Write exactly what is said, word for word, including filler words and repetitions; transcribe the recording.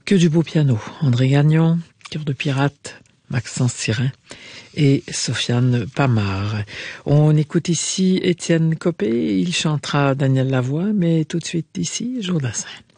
Que du beau piano. André Gagnon, Cœur de pirate, Maxence Sirin et Sofiane Pamard. On écoute ici Étienne Copé, il chantera Daniel Lavoie, mais tout de suite ici, Jour Dassin.